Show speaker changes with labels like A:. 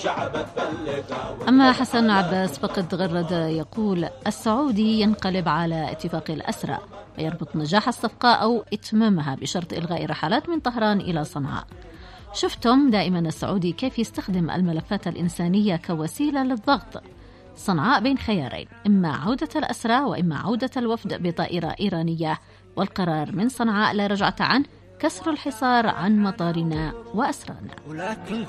A: أما حسن عباس فقد غرد يقول: السعودي ينقلب على اتفاق الأسرى ويربط نجاح الصفقة أو إتمامها بشرط إلغاء رحلات من طهران إلى صنعاء. شفتم دائما السعودي كيف يستخدم الملفات الإنسانية كوسيلة للضغط. صنعاء بين خيارين: إما عودة الأسرى وإما عودة الوفد بطائرة إيرانية، والقرار من صنعاء لا رجعة عنه، كسر الحصار عن مطارنا وأسرانا.